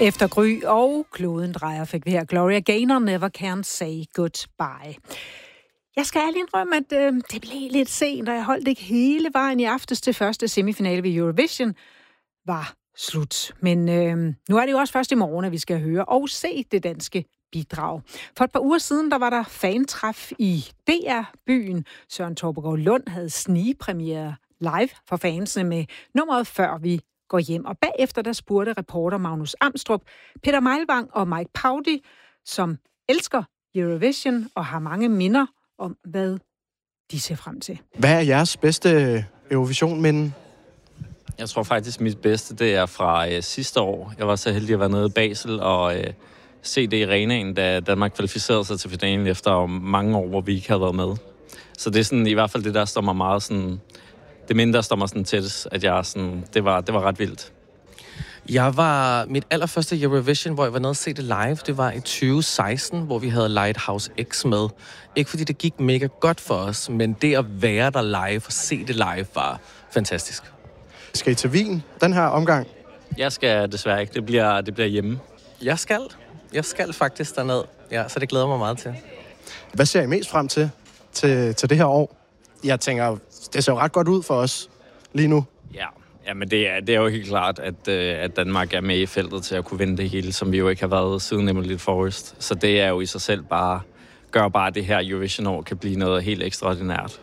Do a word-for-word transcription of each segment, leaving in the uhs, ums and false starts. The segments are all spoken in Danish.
Efter Gry og kloden drejer fik vi her Gloria Gaynor, Never Can Say Goodbye. Jeg skal ærligt indrømme, at øh, det blev lidt sent, og jeg holdt ikke hele vejen i aftes til første semifinale ved Eurovision var slut. Men øh, nu er det jo også først i morgen, at vi skal høre og se det danske bidrag. For et par uger siden, der var der fantræf i D R-byen. Søren Torpegaard Lund havde snigpremiere live for fansene med nummeret Før vi går hjem. Og bagefter der spurgte reporter Magnus Amstrup, Peter Meilvang og Mike Paudy, som elsker Eurovision og har mange minder om, hvad de ser frem til. Hvad er jeres bedste Eurovision-minde? Jeg tror faktisk, mit bedste, det er fra øh, sidste år. Jeg var så heldig at være nede i Basel og øh, se det i arenaen, da Danmark kvalificerede sig til finalen efter mange år, hvor vi ikke havde været med. Så det er sådan, i hvert fald det, der står mig meget sådan... Det minde, der står mig sådan tættest, at jeg sådan... Det var, det var ret vildt. Jeg var mit allerførste Eurovision, hvor jeg var nede og se det live. Det var i tyve seksten, hvor vi havde Lighthouse X med. Ikke fordi det gik mega godt for os, men det at være der live og se det live var fantastisk. Skal I til Wien den her omgang? Jeg skal desværre ikke. Det bliver, det bliver hjemme. Jeg skal. Jeg skal faktisk derned. Ja, så det glæder mig meget til. Hvad ser I mest frem til, til, til det her år? Jeg tænker, det ser jo ret godt ud for os lige nu. Ja, ja men det er, det er jo helt klart, at, at Danmark er med i feltet til at kunne vinde det hele, som vi jo ikke har været siden Emily Forrest. Så det er jo i sig selv bare, gør bare det her Eurovision-år kan blive noget helt ekstraordinært.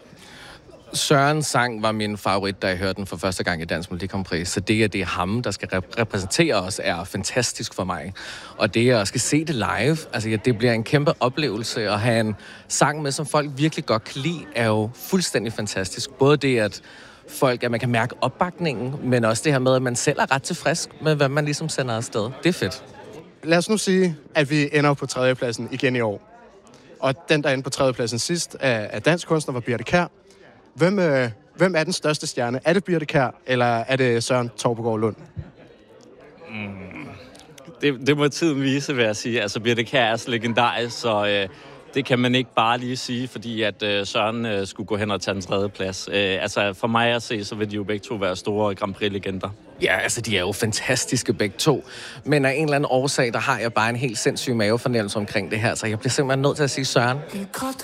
Sørens sang var min favorit, da jeg hørte den for første gang i Dansk Melodi Grand Prix. Så det, at det er ham, der skal rep- repræsentere os, er fantastisk for mig. Og det at skal se det live, altså ja, det bliver en kæmpe oplevelse. At have en sang med, som folk virkelig godt kan lide, er jo fuldstændig fantastisk. Både det, at folk, at man kan mærke opbakningen, men også det her med, at man selv er ret tilfreds med, hvad man ligesom sender afsted. Det er fedt. Lad os nu sige, at vi ender på tredjepladsen igen i år. Og den, der endte på tredjepladsen sidst, af dansk kunstner, var Birthe Kjær. Hvem, øh, hvem er den største stjerne? Er det Birthe Kjær, eller er det Søren Torpegaard Lund? Mm. Det, det må tiden vise, vil jeg sige. Altså, Birthe Kjær er så legendarisk, så øh, det kan man ikke bare lige sige, fordi at øh, Søren øh, skulle gå hen og tage den tredje plads. Øh, altså, for mig at se, så vil de jo begge to være store Grand Prix-legender. Ja, altså, de er jo fantastiske begge to. Men af en eller anden årsag, der har jeg bare en helt sindssyg mavefornemmelse omkring det her, så jeg bliver simpelthen nødt til at sige Søren.